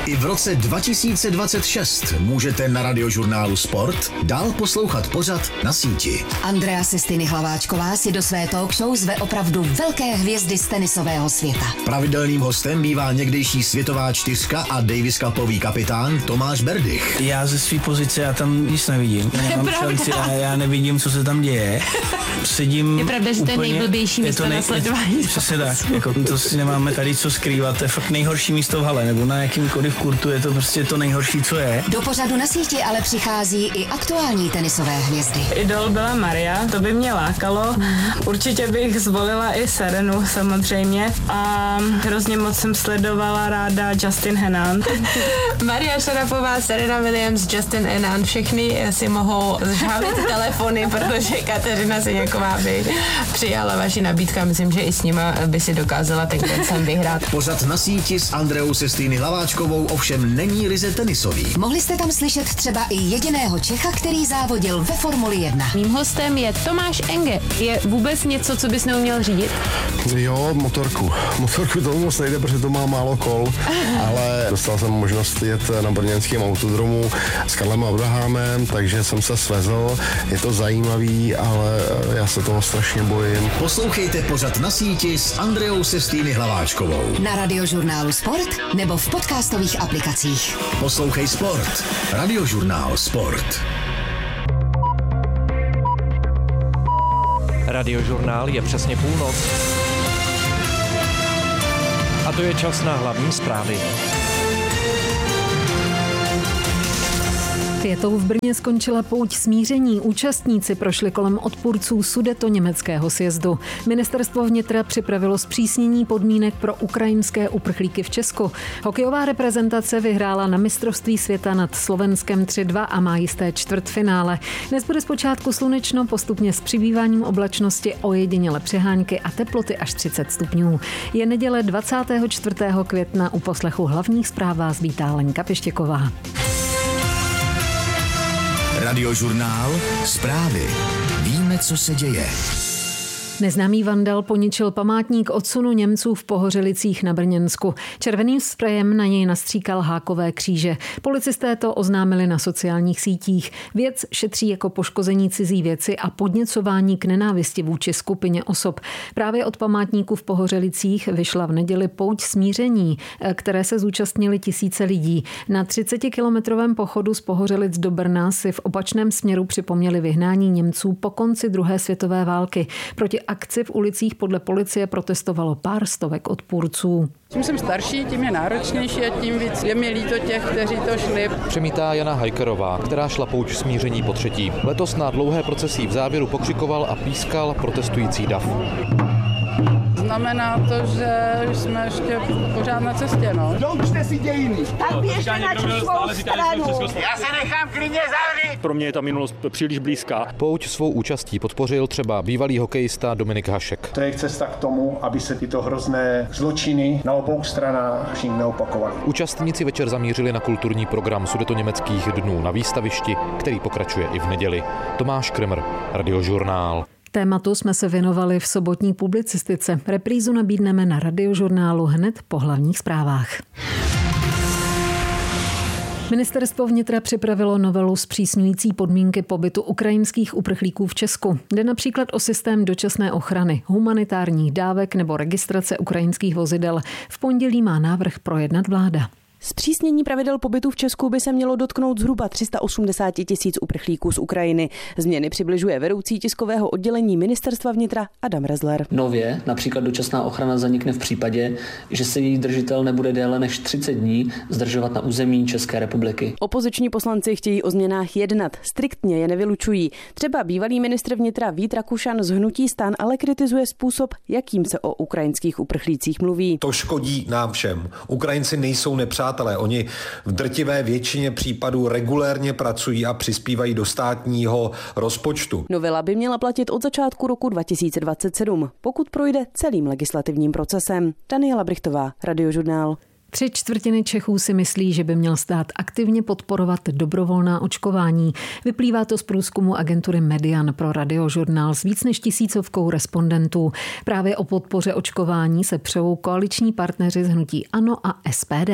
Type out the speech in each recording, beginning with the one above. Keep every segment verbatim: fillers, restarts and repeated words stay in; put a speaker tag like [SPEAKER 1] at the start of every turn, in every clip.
[SPEAKER 1] I v roce dva tisíce dvacet šest můžete na Radiožurnálu Sport dál poslouchat pořad Na síti.
[SPEAKER 2] Andrea Sestiny Hlaváčková si do své talk show zve opravdu velké hvězdy z tenisového světa.
[SPEAKER 1] Pravidelným hostem bývá někdejší světová čtyřka a Davis Cupový kapitán Tomáš Berdych.
[SPEAKER 3] Já ze své pozice já tam nic nevidím. Nemám šanci, já, já nevidím, co se tam děje. Sedím.
[SPEAKER 4] Je pravda, že úplně, to je nejblbější místo nej, na sledování.
[SPEAKER 3] Přesně tak. Jako, to si nemáme tady co skrývat. To je fakt nejhorší místo v hale, nebo na jakýmkoliv kurtu je to prostě to nejhorší, co je.
[SPEAKER 2] Do pořadu Na síti ale přichází i aktuální tenisové hvězdy.
[SPEAKER 5] Idol byla Maria, to by mě lákalo. Určitě bych zvolila i Serenu samozřejmě a hrozně moc jsem sledovala ráda Justin Henan.
[SPEAKER 4] Maria Šarapová, Serena Williams, Justin Henan, všechny si mohou zžálit telefony, protože Kateřina Siňáková by přijala vaši nabídku a myslím, že i s nima by si dokázala ten koncem vyhrát.
[SPEAKER 1] Pořad Na síti s Andreou Sestýny Hlaváčkovou ovšem není ryze tenisový.
[SPEAKER 2] Mohli jste tam slyšet třeba i jediného Čecha, který závodil ve Formuli jedna.
[SPEAKER 4] Mým hostem je Tomáš Enge. Je vůbec něco, co bys neuměl řídit?
[SPEAKER 6] Jo, motorku. Motorku tomu moc nejde, protože to má málo kol, ale dostal jsem možnost jet na brněnském autodromu s Karlem Abrahamem, takže jsem se svezl. Je to zajímavý, ale já se toho strašně bojím.
[SPEAKER 1] Poslouchejte pořad Na síti s Andreou Sestýny Hlaváčkovou.
[SPEAKER 2] Na Radiožurnálu Sport nebo v podcastových aplikacích.
[SPEAKER 1] Poslouchej Sport. Radiožurnál Sport.
[SPEAKER 7] Radiožurnál je přesně půlnoc. A to je čas na hlavní zprávy.
[SPEAKER 8] Květou v Brně skončila pouť smíření. Účastníci prošli kolem odpůrců sudetoněmeckého sjezdu. Ministerstvo vnitra připravilo zpřísnění podmínek pro ukrajinské uprchlíky v Česku. Hokejová reprezentace vyhrála na mistrovství světa nad Slovenskem tři dva a má jisté čtvrtfinále. Dnes bude zpočátku slunečno, postupně s přibýváním oblačnosti ojediněle přehánky a teploty až třicet stupňů. Je neděle dvacátého čtvrtého května, u poslechu hlavních zpráv vás vítá Lenka Pištěková.
[SPEAKER 1] Radiožurnál Zprávy. Víme, co se děje.
[SPEAKER 8] Neznámý vandal poničil památník odsunu Němců v Pohořelicích na Brněnsku. Červeným sprejem na něj nastříkal hákové kříže. Policisté to oznámili na sociálních sítích. Věc šetří jako poškození cizí věci a podněcování k nenávisti vůči skupině osob. Právě od památníku v Pohořelicích vyšla v neděli pouť smíření, které se zúčastnili tisíce lidí. Na třicetikilometrovém pochodu z Pohořelic do Brna si v opačném směru připomněli vyhnání Němců po konci druhé světové války. Proti akci v ulicích podle policie protestovalo pár stovek odpůrců.
[SPEAKER 9] Čím jsem starší, tím je náročnější a tím víc je mi líto těch, kteří to šli.
[SPEAKER 7] Přemítá Jana Hajkerová, která šla pouť smíření po třetí. Letos na dlouhé procesí v závěru pokřikoval a pískal protestující dav.
[SPEAKER 9] Znamená to, že jsme ještě pořád na cestě, no.
[SPEAKER 10] Doučte si dějiny. Tak běžte na českou stranu.
[SPEAKER 11] Já se nechám klidně zavřít.
[SPEAKER 12] Pro mě je ta minulost příliš blízká.
[SPEAKER 7] Pouť svou účastí podpořil třeba bývalý hokejista Dominik Hašek.
[SPEAKER 13] To je cesta k tomu, aby se tyto hrozné zločiny na obou stranách už neopakovaly.
[SPEAKER 7] Účastníci večer zamířili na kulturní program Sudetoněmeckých dnů na výstavišti, který pokračuje i v neděli. Tomáš Kremr, Radiožurnál.
[SPEAKER 8] Tématu jsme se věnovali v sobotní publicistice. Reprízu nabídneme na Radiožurnálu hned po hlavních zprávách. Ministerstvo vnitra připravilo novelu zpřísňující podmínky pobytu ukrajinských uprchlíků v Česku. Jde například o systém dočasné ochrany, humanitárních dávek nebo registrace ukrajinských vozidel. V pondělí má návrh projednat vláda.
[SPEAKER 14] Zpřísnění pravidel pobytu v Česku by se mělo dotknout zhruba tři sta osmdesát tisíc uprchlíků z Ukrajiny. Změny přibližuje vedoucí tiskového oddělení Ministerstva vnitra Adam Rezler.
[SPEAKER 15] Nově například dočasná ochrana zanikne v případě, že se její držitel nebude déle než třicet dní zdržovat na území České republiky.
[SPEAKER 14] Opoziční poslanci chtějí o změnách jednat, striktně je nevylučují. Třeba bývalý ministr vnitra Vít Rakušan z hnutí STAN ale kritizuje způsob, jakým se o ukrajinských uprchlících mluví.
[SPEAKER 16] To škodí nám všem. Ukrajinci nejsou nepřátelé. Oni v drtivé většině případů regulérně pracují a přispívají do státního rozpočtu.
[SPEAKER 14] Novela by měla platit od začátku roku dva tisíce dvacet sedm, pokud projde celým legislativním procesem. Daniela Brichtová, Radiožurnál.
[SPEAKER 8] Tři čtvrtiny Čechů si myslí, že by měl stát aktivně podporovat dobrovolná očkování. Vyplývá to z průzkumu agentury Median pro Radiožurnál s víc než tisícovkou respondentů. Právě o podpoře očkování se přou koaliční partneři z hnutí ANO a S P D.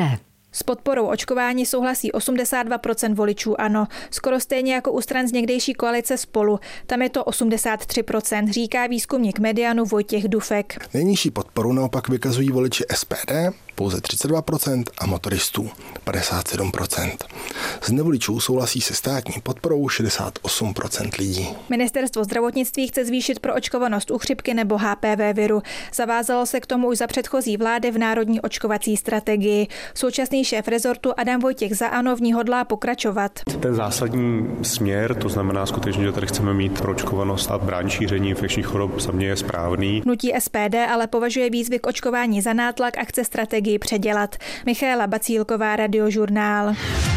[SPEAKER 17] S podporou očkování souhlasí osmdesát dva procent voličů ANO, skoro stejně jako u stran z někdejší koalice Spolu. Tam je to osmdesát tři procent, říká výzkumník Medianu Vojtěch Dufek.
[SPEAKER 18] Nejnižší podporu naopak vykazují voliči S P D, pouze třicet dva procent, a motoristů padesát sedm procent. Z nevoličů souhlasí se státní podporou šedesát osm procent lidí.
[SPEAKER 17] Ministerstvo zdravotnictví chce zvýšit proočkovanost u chřipky nebo H P V viru. Zavázalo se k tomu už za předchozí vlády v národní očkovací strategii. Současný šéf rezortu Adam Vojtěch za ANO v ní hodlá pokračovat.
[SPEAKER 19] Ten zásadní směr, to znamená skutečně, že tady chceme mít proočkovanost a bránit šíření infekčních chorob, za mě je správný.
[SPEAKER 17] Hnutí S P D ale považuje výzvy k očkování za nátlak a chce strategii předělat. Michaela Bacílková, Radiožurnál.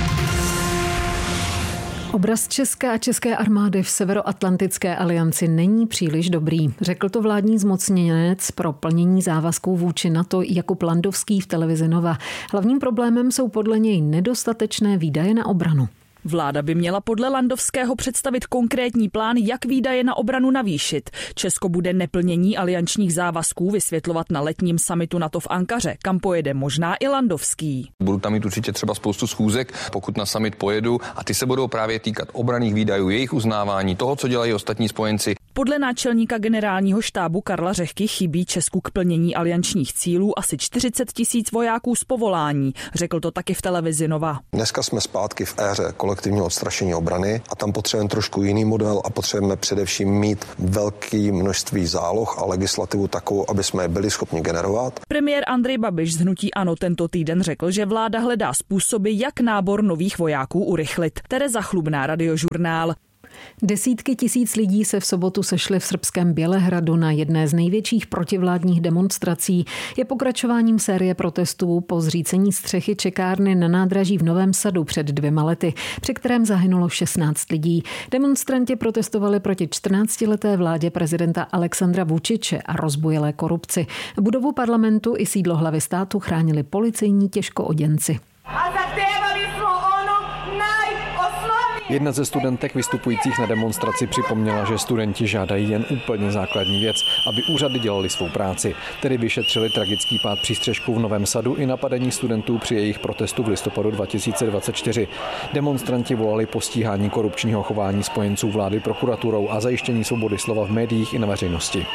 [SPEAKER 8] Obraz Česka a české armády v Severoatlantické alianci není příliš dobrý. Řekl to vládní zmocněnec pro plnění závazků vůči NATO Jakub Landovský v televizi Nova. Hlavním problémem jsou podle něj nedostatečné výdaje na obranu.
[SPEAKER 20] Vláda by měla podle Landovského představit konkrétní plán, jak výdaje na obranu navýšit. Česko bude neplnění aliančních závazků vysvětlovat na letním summitu NATO v Ankaře, kam pojede možná i Landovský.
[SPEAKER 21] Budu tam mít určitě třeba spoustu schůzek, pokud na summit pojedu, a ty se budou právě týkat obranných výdajů, jejich uznávání, toho, co dělají ostatní spojenci.
[SPEAKER 20] Podle náčelníka generálního štábu Karla Řehky chybí Česku k plnění aliančních cílů asi čtyřicet tisíc vojáků z povolání. Řekl to taky v televizi Nova.
[SPEAKER 22] Dneska jsme zpátky v éře kolektivního odstrašení obrany a tam potřebujeme trošku jiný model a potřebujeme především mít velké množství záloh a legislativu takovou, aby jsme je byli schopni generovat.
[SPEAKER 20] Premiér Andrej Babiš z hnutí ANO tento týden řekl, že vláda hledá způsoby, jak nábor nových vojáků urychlit. Tereza Chlubná, Radiožurnál.
[SPEAKER 8] Desítky tisíc lidí se v sobotu sešly v srbském Bělehradu na jedné z největších protivládních demonstrací. Je pokračováním série protestů po zřícení střechy čekárny na nádraží v Novém Sadu před dvěma lety, při kterém zahynulo šestnáct lidí. Demonstranti protestovali proti čtrnáctileté vládě prezidenta Alexandra Vučiče a rozbujelé korupci. Budovu parlamentu i sídlo hlavy státu chránili policejní těžkooděnci.
[SPEAKER 7] Jedna ze studentek vystupujících na demonstraci připomněla, že studenti žádají jen úplně základní věc, aby úřady dělali svou práci, tedy vyšetřili tragický pád přístřešku v Novém Sadu i napadení studentů při jejich protestu v listopadu dva tisíce dvacet čtyři. Demonstranti volali po stíhání korupčního chování spojenců vlády prokuraturou a zajištění svobody slova v médiích i na veřejnosti.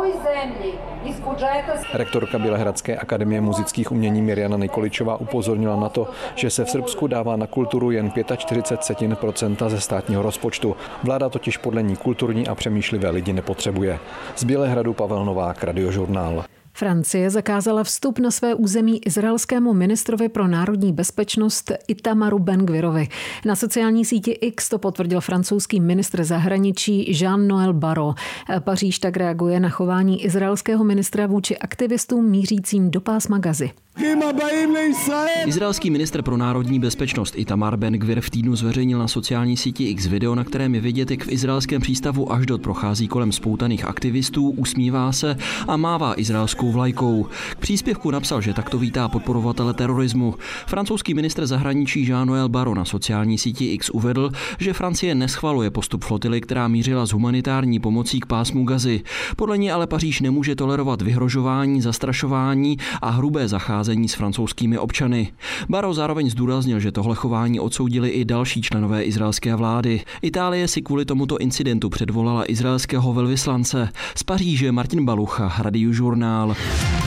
[SPEAKER 7] Rektorka Bělehradské akademie muzických umění Mirjana Nikoličová upozornila na to, že se v Srbsku dává na kulturu jen čtyřicet pět setin procenta ze státního rozpočtu. Vláda totiž podle ní kulturní a přemýšlivé lidi nepotřebuje. Z Bělehradu Pavel Novák, Radiožurnál.
[SPEAKER 8] Francie zakázala vstup na své území izraelskému ministrovi pro národní bezpečnost Itamaru Ben-Gvirovi. Na sociální síti X to potvrdil francouzský ministr zahraničí Jean-Noël Barrot. Paříž tak reaguje na chování izraelského ministra vůči aktivistům mířícím do pásma Gazy.
[SPEAKER 23] Izraelský ministr pro národní bezpečnost Itamar Ben-Gvir v týdnu zveřejnil na sociální síti X video, na kterém je vidět, jak v izraelském přístavu Ašdod prochází kolem spoutaných aktivistů, usmívá se a mává izraelskou vlajkou. K příspěvku napsal, že takto vítá podporovatele terorismu. Francouzský ministr zahraničí Jean-Noël Barrot na sociální síti X uvedl, že Francie neschvaluje postup flotily, která mířila s humanitární pomocí k pásmu Gazy. Podle něj ale Paříž nemůže tolerovat vyhrožování, zastrašování a hrubé zacházení s francouzskými občany. Barrot zároveň zdůraznil, že tohle chování odsoudili i další členové izraelské vlády. Itálie si kvůli tomuto incidentu předvolala izraelského velvyslance. Z Paříže Martin Balucha, Radiožurnál.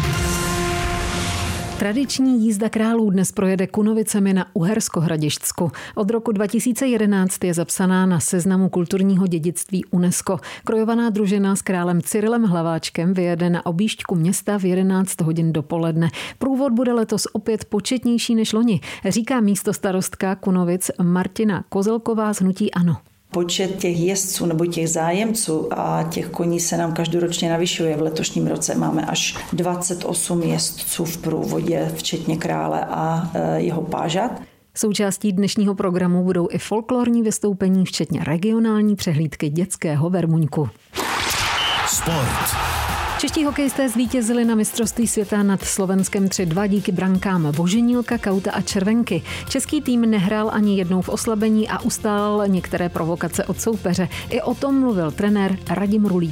[SPEAKER 8] Tradiční jízda králů dnes projede Kunovicemi na Uhersko-Hradišťsku. Od roku dva tisíce jedenáct je zapsaná na seznamu kulturního dědictví UNESCO. Krojovaná družina s králem Cyrilem Hlaváčkem vyjede na objížďku města v jedenáct hodin dopoledne. Průvod bude letos opět početnější než loni, říká místostarostka Kunovic Martina Kozelková z hnutí ANO.
[SPEAKER 24] Počet těch jezdců nebo těch zájemců a těch koní se nám každoročně navyšuje. V letošním roce máme až dvacet osm jezdců v průvodě, včetně krále a jeho pážat.
[SPEAKER 8] Součástí dnešního programu budou i folklorní vystoupení, včetně regionální přehlídky dětského vermuňku.
[SPEAKER 1] Sport.
[SPEAKER 8] Čeští hokejisté zvítězili na mistrovství světa nad Slovenskem tři dva díky brankám Boženílka, Kauta a Červenky. Český tým nehrál ani jednou v oslabení a ustál některé provokace od soupeře. I o tom mluvil trenér Radim Rulík.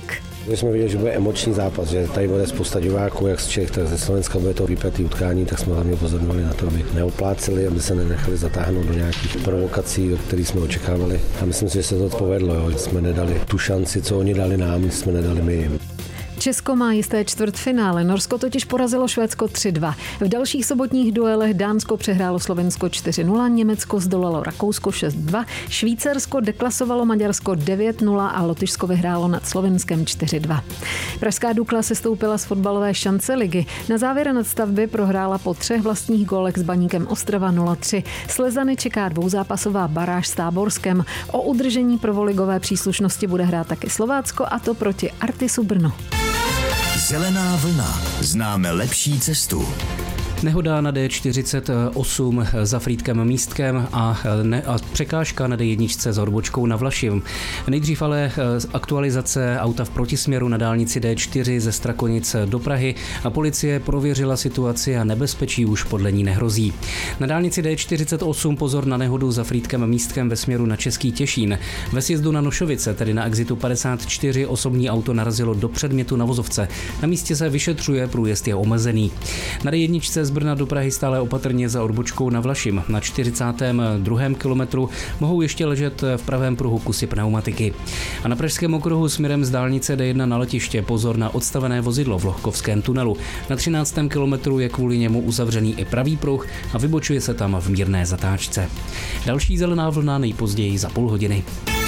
[SPEAKER 3] My jsme viděli, že bude emoční zápas, že tady bude spousta diváků, jak z Čech, tak ze Slovenska bude to vypjatý utkání, tak jsme hlavně upozorňovali na to, aby neopláceli, aby se nenechali zatáhnout do nějakých provokací, do kterých jsme očekávali. A myslím si, že se to povedlo, jo. Jsme nedali tu šanci, co oni dali nám, jsme nedali my jim.
[SPEAKER 8] Česko má jisté čtvrtfinále, Norsko totiž porazilo Švédsko tři dva. V dalších sobotních duelech Dánsko přehrálo Slovensko čtyři nula, Německo zdolalo Rakousko šest dva, Švýcarsko deklasovalo Maďarsko devět nula a Lotyšsko vyhrálo nad Slovenskem čtyři dva. Pražská Dukla sestoupila z fotbalové šance ligy. Na závěr nadstavby prohrála po třech vlastních gólech s Baníkem Ostrava nula tři. Slezany čeká dvouzápasová baráž s Táborskem. O udržení prvoligové příslušnosti bude hrát taky Slovácko, a to proti Artisu Brno.
[SPEAKER 1] Zelená vlna. Známe lepší cestu.
[SPEAKER 4] Nehoda na D čtyřicet osm za Frýdkem Místkem a, ne, a překážka na D jedna s odbočkou na Vlašim. Nejdřív ale aktualizace auta v protisměru na dálnici D čtyři ze Strakonic do Prahy a policie prověřila situaci a nebezpečí už podle ní nehrozí. Na dálnici D čtyřicet osm pozor na nehodu za Frýdkem Místkem ve směru na Český Těšín. Ve sjezdu na Nošovice, tedy na exitu padesát čtyři, osobní auto narazilo do předmětu na vozovce. Na místě se vyšetřuje, průjezd je omezený. Na D jedna z Brna do Prahy stále opatrně za odbočkou na Vlašim. Na čtyřicátém druhém kilometru mohou ještě ležet v pravém pruhu kusy pneumatiky. A na pražském okruhu směrem z dálnice D jedna na letiště pozor na odstavené vozidlo v Lohkovském tunelu. Na třináctém kilometru je kvůli němu uzavřený i pravý pruh a vybočuje se tam v mírné zatáčce. Další zelená vlna nejpozději za půl hodiny.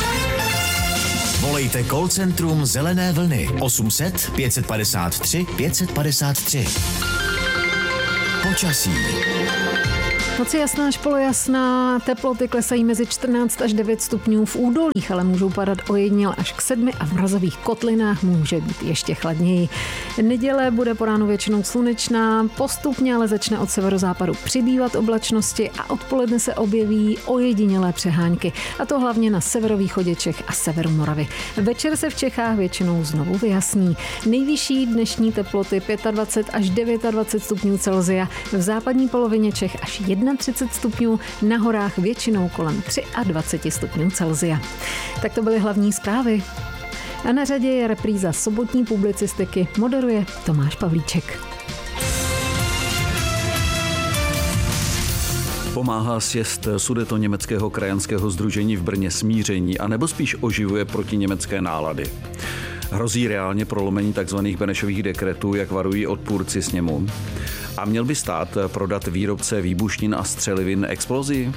[SPEAKER 1] Volejte call centrum Zelené vlny osm set pět padesát tři pět padesát tři. Počasí.
[SPEAKER 8] Noc je jasná až polojasná, teploty klesají mezi čtrnáct až devět stupňů v údolích, ale můžou padat ojediněle až k sedmi a v mrazových kotlinách může být ještě chladněji. Neděle bude po ránu většinou slunečná, postupně ale začne od severozápadu přibývat oblačnosti a odpoledne se objeví ojedinělé přehánky, a to hlavně na severovýchodě Čech a severu Moravy. Večer se v Čechách většinou znovu vyjasní. Nejvyšší dnešní teploty dvacet pět až dvacet devět stupňů Celsia, v západní polovině Čech až třicet jedna stupňů, na horách většinou kolem dvacet tři stupňů Celsia. Tak to byly hlavní zprávy. A na řadě je repríza sobotní publicistiky, moderuje Tomáš Pavlíček.
[SPEAKER 5] Pomáhá sjezd Sudetoněmeckého krajanského sdružení v Brně smíření, anebo spíš oživuje protiněmecké nálady? Hrozí reálně prolomení tzv. Benešových dekretů, jak varují odpůrci sněmu? A měl by stát prodat výrobce výbušnin a střelivin Explozii?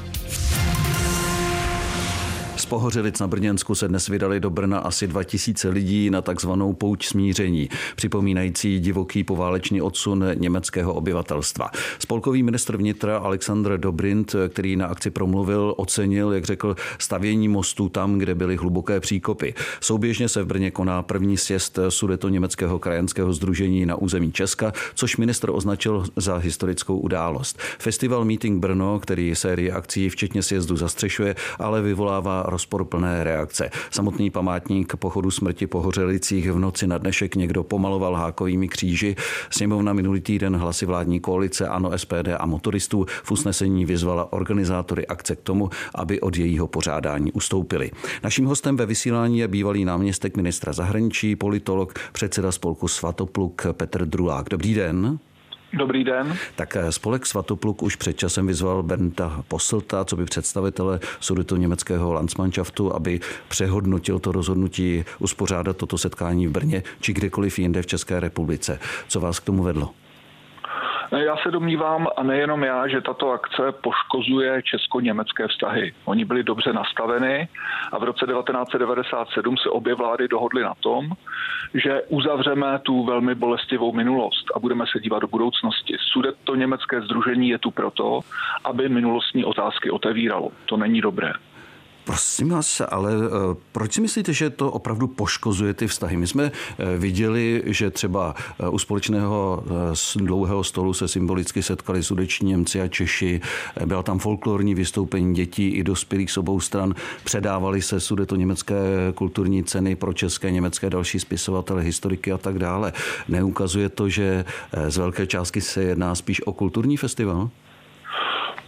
[SPEAKER 5] Z Pohořelic na Brněnsku se dnes vydali do Brna asi dva tisíce lidí na takzvanou pouť smíření, připomínající divoký poválečný odsun německého obyvatelstva. Spolkový ministr vnitra Alexander Dobrindt, který na akci promluvil, ocenil, jak řekl, stavění mostů tam, kde byly hluboké příkopy. Souběžně se v Brně koná první sjezd Sudetoněmeckého krajanského sdružení na území Česka, což ministr označil za historickou událost. Festival Meeting Brno, který sérii akcí včetně sjezdu zastřešuje, ale vyvolává rozporuplné reakce. Samotný památník pochodu smrti po Hořelicích v noci na dnešek někdo pomaloval hákovými kříži. Sněmovna minulý týden hlasy vládní koalice ANO, S P D a motoristů v usnesení vyzvala organizátory akce k tomu, aby od jejího pořádání ustoupili. Naším hostem ve vysílání je bývalý náměstek ministra zahraničí, politolog, předseda spolku Svatopluk Petr Drulák. Dobrý den.
[SPEAKER 6] Dobrý den.
[SPEAKER 5] Tak spolek Svatopluk už před časem vyzval Bernda Posselta, co by představitele Sudetoněmeckého Landsmannschaftu, aby přehodnotil to rozhodnutí uspořádat toto setkání v Brně či kdekoliv jinde v České republice. Co vás k tomu vedlo?
[SPEAKER 6] Já se domnívám, a nejenom já, že tato akce poškozuje česko-německé vztahy. Oni byli dobře nastaveny a v roce devatenáct set devadesát sedm se obě vlády dohodly na tom, že uzavřeme tu velmi bolestivou minulost a budeme se dívat do budoucnosti. Sudetoněmecké sdružení je tu proto, aby minulostní otázky otevíralo. To není dobré.
[SPEAKER 5] Prosím vás, ale proč si myslíte, že to opravdu poškozuje ty vztahy? My jsme viděli, že třeba u společného dlouhého stolu se symbolicky setkali sudeční Němci a Češi. Byla tam folklorní vystoupení dětí i dospělých z obou stran. Předávali se sudetoněmecké kulturní ceny pro české, německé, další spisovatele, historiky a tak dále. Neukazuje to, že z velké částky se jedná spíš o kulturní festival?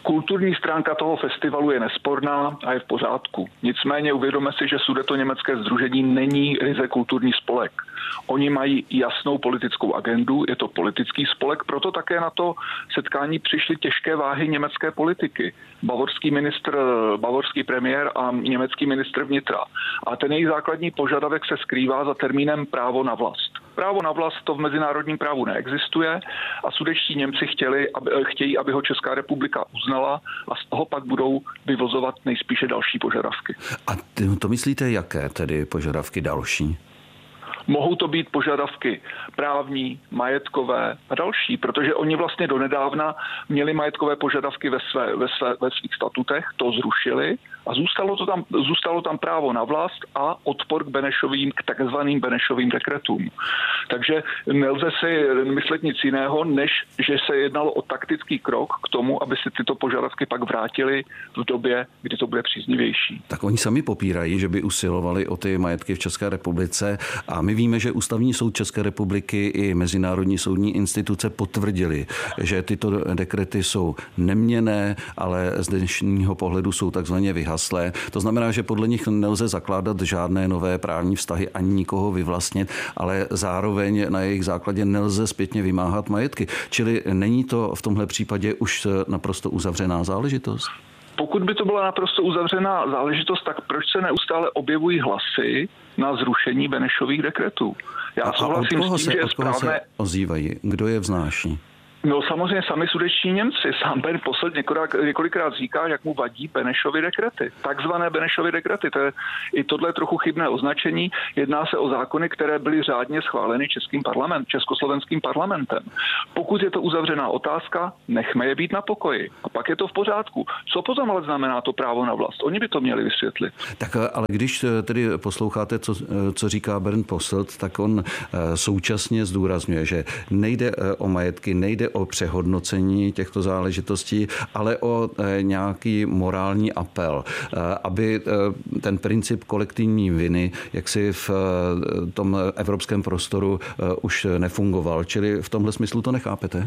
[SPEAKER 6] Kulturní stránka toho festivalu je nesporná a je v pořádku. Nicméně uvědomme si, že Sudetoněmecké sdružení není ryze kulturní spolek. Oni mají jasnou politickou agendu, je to politický spolek, proto také na to setkání přišly těžké váhy německé politiky. Bavorský ministr, bavorský premiér a německý ministr vnitra. A ten jejich základní požadavek se skrývá za termínem právo na vlast. Právo na vlast to v mezinárodním právu neexistuje a sudetští Němci chtěli, aby, chtějí, aby ho Česká republika uznala a z toho pak budou vyvozovat nejspíše další požadavky.
[SPEAKER 5] A to myslíte, jaké tedy požadavky další?
[SPEAKER 6] Mohou to být požadavky právní, majetkové a další, protože oni vlastně donedávna měli majetkové požadavky ve, své, ve, své, ve svých statutech, to zrušili a zůstalo, to tam, zůstalo tam právo na vlast a odpor k Benešovým, k takzvaným Benešovým dekretům. Takže nelze si myslet nic jiného, než že se jednalo o taktický krok k tomu, aby si tyto požadavky pak vrátili v době, kdy to bude příznivější.
[SPEAKER 5] Tak oni sami popírají, že by usilovali o ty majetky v České republice a my víme, že Ústavní soud České republiky i mezinárodní soudní instituce potvrdili, že tyto dekrety jsou neměnné, ale z dnešního pohledu jsou takzvaně vyhaslé. To znamená, že podle nich nelze zakládat žádné nové právní vztahy ani nikoho vyvlastnit, ale zároveň na jejich základě nelze zpětně vymáhat majetky. Čili není to v tomhle případě už naprosto uzavřená záležitost?
[SPEAKER 6] Pokud by to byla naprosto uzavřená záležitost, tak proč se neustále objevují hlasy na zrušení Benešových dekretů? Já
[SPEAKER 5] a
[SPEAKER 6] souhlasím
[SPEAKER 5] od koho
[SPEAKER 6] s tím,
[SPEAKER 5] se,
[SPEAKER 6] že je
[SPEAKER 5] od koho
[SPEAKER 6] správné...
[SPEAKER 5] se ozývají? Kdo je vznáší?
[SPEAKER 6] No samozřejmě sami sudetští Němci. Sám Ben Posselt několikrát, několikrát říká, jak mu vadí Benešovy dekrety. Takzvané Benešovy dekrety. To je i tohle trochu chybné označení. Jedná se o zákony, které byly řádně schváleny českým parlament, československým parlamentem. Pokud je to uzavřená otázka, nechme je být na pokoji. A pak je to v pořádku. Co potom ale znamená to právo na vlast? Oni by to měli vysvětlit.
[SPEAKER 5] Tak ale když tedy posloucháte, co, co říká Bernd Posselt, tak on současně zdůrazňuje, že nejde o majetky, nejde o přehodnocení těchto záležitostí, ale o nějaký morální apel, aby ten princip kolektivní viny jaksi v tom evropském prostoru už nefungoval. Čili v tomhle smyslu to nechápete?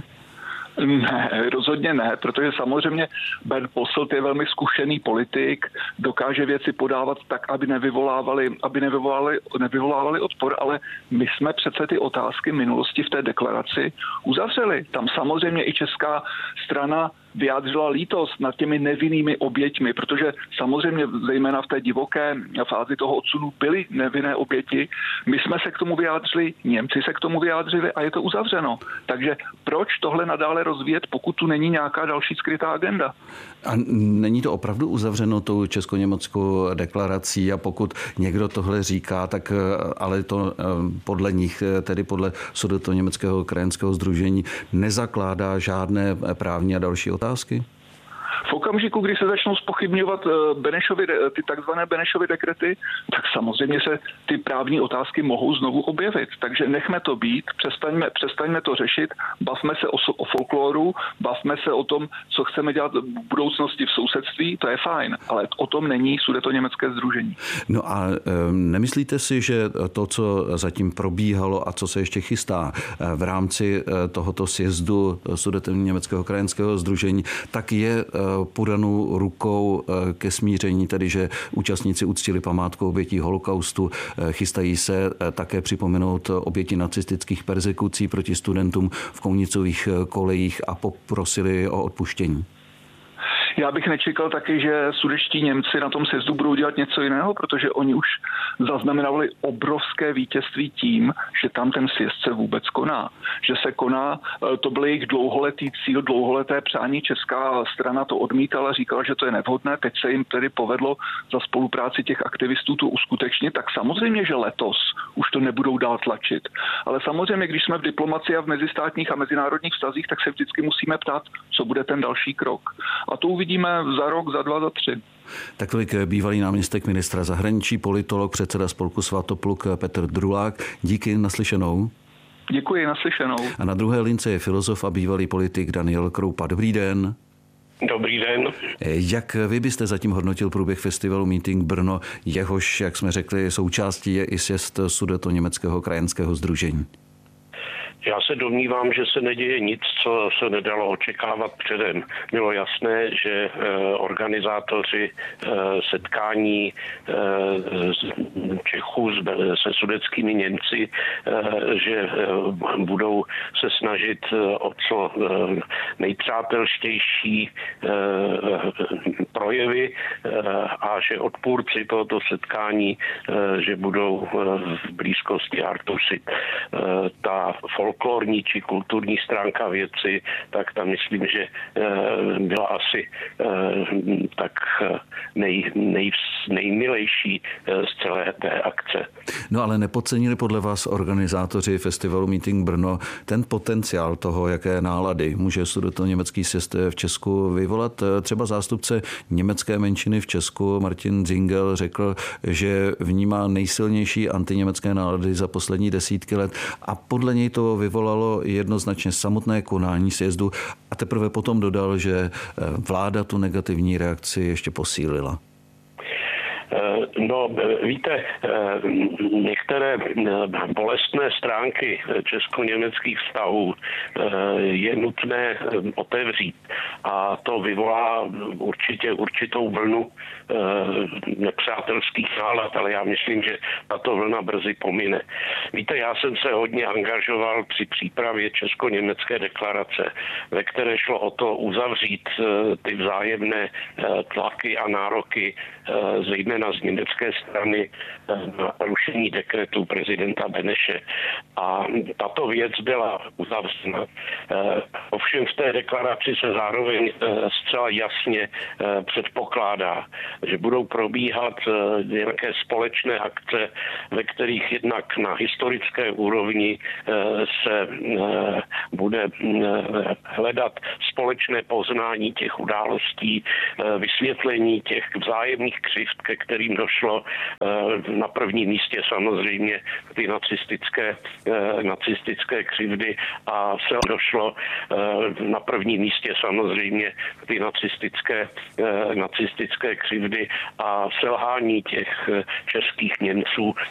[SPEAKER 6] Ne, rozhodně ne, protože samozřejmě Bernd Posselt je velmi zkušený politik, dokáže věci podávat tak, aby nevyvolávali, aby nevyvolávali, nevyvolávali odpor, ale my jsme přece ty otázky minulosti v té deklaraci uzavřeli. Tam samozřejmě i česká strana vyjádřila lítost nad těmi nevinnými oběťmi, protože samozřejmě zejména v té divoké fázi toho odsunu byly nevinné oběti. My jsme se k tomu vyjádřili, Němci se k tomu vyjádřili a je to uzavřeno. Takže proč tohle nadále rozvíjet, pokud tu není nějaká další skrytá agenda?
[SPEAKER 5] A není to opravdu uzavřeno tou česko-německou deklarací a pokud někdo tohle říká, tak ale to podle nich, tedy podle Sudetoněmeckého krajanského sdružení, nezakládá žádné právní a další otázky?
[SPEAKER 6] V okamžiku, kdy se začnou zpochybňovat Benešovy, ty takzvané Benešovy dekrety, tak samozřejmě se ty právní otázky mohou znovu objevit. Takže nechme to být, přestaňme, přestaňme to řešit, bavme se o, o folkloru, bavme se o tom, co chceme dělat v budoucnosti v sousedství, to je fajn, ale o tom není Sudetoněmecké sdružení.
[SPEAKER 5] No a nemyslíte si, že to, co zatím probíhalo a co se ještě chystá v rámci tohoto sjezdu Sudetoněmeckého krajanského sdružení, tak je podanou rukou ke smíření, tedy že účastníci uctili památku obětí holokaustu, chystají se také připomenout oběti nacistických perzekucí proti studentům v Kounicových kolejích a poprosili o odpuštění.
[SPEAKER 6] Já bych nečekal taky, že sudetští Němci na tom sjezdu budou dělat něco jiného, protože oni už zaznamenali obrovské vítězství tím, že tam ten sjezd se vůbec koná. Že se koná, to byl jejich dlouholetý cíl, dlouholeté přání, česká strana to odmítala, říkala, že to je nevhodné, teď se jim tedy povedlo za spolupráci těch aktivistů to uskutečnit, tak samozřejmě, že letos už to nebudou dál tlačit. Ale samozřejmě, když jsme v diplomacii a v mezistátních a mezinárodních vztazích, tak se vždycky musíme ptát, co bude ten další krok. A to uvidíme za rok, za dva, za tři.
[SPEAKER 5] Tak tolik bývalý náměstek ministra zahraničí, politolog, předseda spolku Svatopluk Petr Drulák. Díky, naslyšenou.
[SPEAKER 6] Děkuji, naslyšenou.
[SPEAKER 5] A na druhé lince je filozof a bývalý politik Daniel Kroupa. Dobrý den.
[SPEAKER 2] Dobrý den.
[SPEAKER 5] Jak vy byste zatím hodnotil průběh festivalu Meeting Brno, jehož, jak jsme řekli, součástí je i sjezd Sudetoněmeckého krajanského sdružení?
[SPEAKER 2] Já se domnívám, že se neděje nic, co se nedalo očekávat předem. Bylo jasné, že organizátoři setkání Čechů se sudetskými Němci, že budou se snažit o co nejpřátelštější projevy a že odpůrci tohoto setkání, že budou v blízkosti Artusy. Ta folklorní či kulturní stránka věci, tak tam myslím, že byla asi tak nej, nej, nejmilejší z celé té akce.
[SPEAKER 5] No ale nepodcenili podle vás organizátoři festivalu Meeting Brno ten potenciál toho, jaké nálady může sudetoněmecký sjezd v Česku vyvolat? Třeba zástupce německé menšiny v Česku Martin Zingel řekl, že vnímá nejsilnější antiněmecké nálady za poslední desítky let a podle něj to vyvolalo jednoznačně samotné konání sjezdu a teprve potom dodal, že vláda tu negativní reakci ještě posílila.
[SPEAKER 2] No, víte, některé bolestné stránky česko-německých vztahů je nutné otevřít a to vyvolá určitě určitou vlnu nepřátelských nálad, ale já myslím, že tato vlna brzy pomine. Víte, já jsem se hodně angažoval při přípravě česko-německé deklarace, ve které šlo o to uzavřít ty vzájemné tlaky a nároky, zejména z německé strany na rušení dekretu prezidenta Beneše. A tato věc byla uzavřena. Ovšem v té deklaraci se zároveň zcela jasně předpokládá, že budou probíhat nějaké společné akce, ve kterých jednak na historické úrovni se bude hledat společné poznání těch událostí, vysvětlení těch vzájemných křivd, ke kterým došlo na prvním místě samozřejmě ty nacistické, nacistické křivdy a se došlo na prvním místě samozřejmě ty nacistické, nacistické křivdy a selhání těch českých Němců